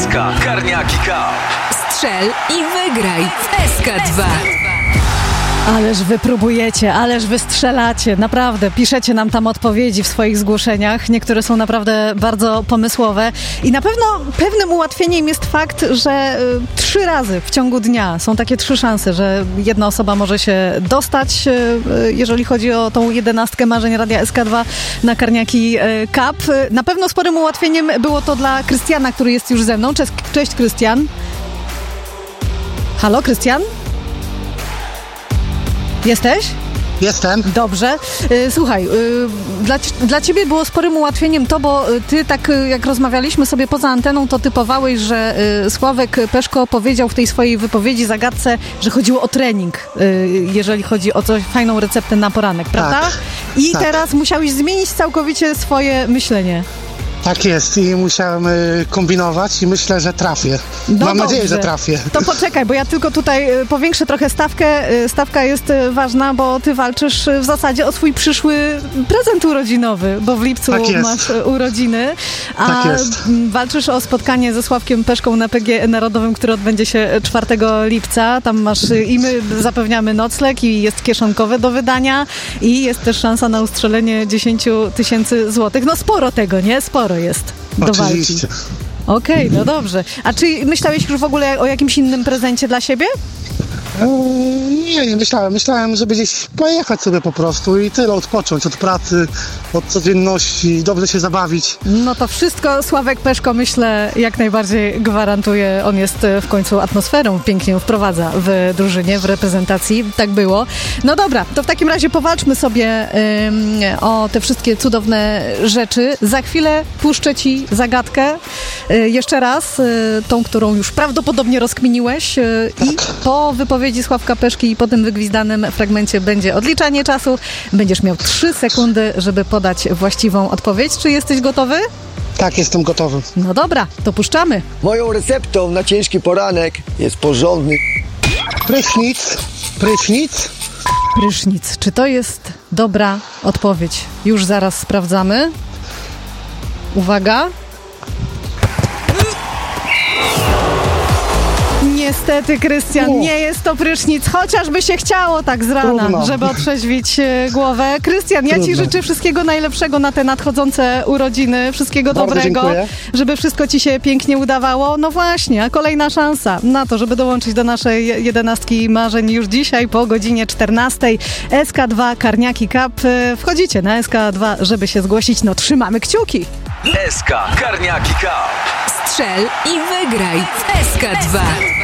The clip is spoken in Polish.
SK Karniaki Cup. Strzel i wygraj w SK2. Ależ wy próbujecie, ależ wy strzelacie, naprawdę, piszecie nam tam odpowiedzi w swoich zgłoszeniach, niektóre są naprawdę bardzo pomysłowe i na pewno pewnym ułatwieniem jest fakt, że 3 razy w ciągu dnia są takie 3 szanse, że jedna osoba może się dostać, jeżeli chodzi o tą 11 marzeń Radia SK2 na Karniaki Cup. Na pewno sporym ułatwieniem było to dla Krystiana, który jest już ze mną. Cześć Krystian. Halo, Krystian? Jesteś? Jestem. Dobrze. Słuchaj, dla ciebie było sporym ułatwieniem to, bo ty tak jak rozmawialiśmy sobie poza anteną, to typowałeś, że Sławek Peszko powiedział w tej swojej wypowiedzi, zagadce, że chodziło o trening, jeżeli chodzi o coś, fajną receptę na poranek, prawda? Tak. I tak. teraz musiałeś zmienić całkowicie swoje myślenie. Tak jest i musiałem kombinować i myślę, że trafię. No Mam nadzieję, dobrze. że trafię. To poczekaj, bo ja tylko tutaj powiększę trochę stawkę. Stawka jest ważna, bo ty walczysz w zasadzie o swój przyszły prezent urodzinowy, bo w lipcu Tak jest. masz urodziny, a Tak jest. walczysz o spotkanie ze Sławkiem Peszką na PG Narodowym, które odbędzie się 4 lipca. Tam masz i my zapewniamy nocleg i jest kieszonkowe do wydania i jest też szansa na ustrzelenie 10 000 złotych. No sporo tego, nie? Sporo jest do walki. Oczywiście. Okej, no dobrze. A czy myślałeś już w ogóle o jakimś innym prezencie dla siebie? Nie myślałem. Myślałem, żeby gdzieś pojechać sobie po prostu i tyle, odpocząć od pracy, od codzienności, dobrze się zabawić. No to wszystko Sławek Peszko, myślę, jak najbardziej gwarantuje. On jest w końcu atmosferą, pięknie ją wprowadza w drużynie, w reprezentacji. Tak było. No dobra, to w takim razie powalczmy sobie o te wszystkie cudowne rzeczy. Za chwilę puszczę ci zagadkę. Jeszcze raz, tą, którą już prawdopodobnie rozkminiłeś. I po wypowiedzi Sławka Peszki i po tym wygwizdanym fragmencie będzie odliczanie czasu. Będziesz miał 3 sekundy, żeby podać właściwą odpowiedź. Czy jesteś gotowy? Tak, jestem gotowy. No dobra, to puszczamy. Moją receptą na ciężki poranek jest porządny Prysznic. Prysznic. Czy to jest dobra odpowiedź? Już zaraz sprawdzamy. Uwaga. Niestety, Krystian, nie jest to prysznic, chociażby się chciało tak z rana, Trudno. żeby otrzeźwić głowę. Krystian, ja ci Trudno. życzę wszystkiego najlepszego na te nadchodzące urodziny, wszystkiego Bardzo dobrego, dziękuję. żeby wszystko ci się pięknie udawało. No właśnie, a kolejna szansa na to, żeby dołączyć do naszej 11 marzeń już dzisiaj po godzinie 14. SK2 Karniaki Cup. Wchodzicie na SK2, żeby się zgłosić. No trzymamy kciuki. SK Karniaki Cup. Strzel i wygraj w SK2.